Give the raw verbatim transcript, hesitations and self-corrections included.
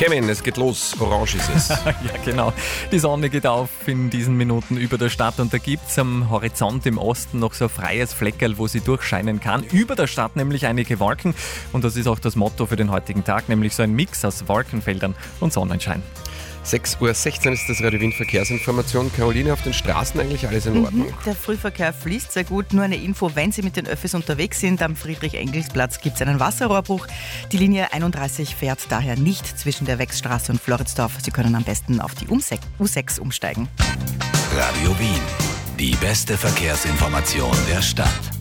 Kevin, es geht los, orange ist es. Ja, genau. Die Sonne geht auf in diesen Minuten über der Stadt und da gibt es am Horizont im Osten noch so ein freies Fleckerl, wo sie durchscheinen kann. Über der Stadt nämlich einige Wolken und das ist auch das Motto für den heutigen Tag, nämlich so ein Mix aus Wolkenfeldern und Sonnenschein. sechs Uhr sechzehn ist das Radio Wien Verkehrsinformation. Caroline, auf den Straßen eigentlich alles in Ordnung? Mhm, der Frühverkehr fließt sehr gut. Nur eine Info, wenn Sie mit den Öffis unterwegs sind, am Friedrich-Engels-Platz gibt es einen Wasserrohrbruch. Die Linie einunddreißig fährt daher nicht zwischen der Wechsstraße und Floridsdorf. Sie können am besten auf die U sechs umsteigen. Radio Wien, die beste Verkehrsinformation der Stadt.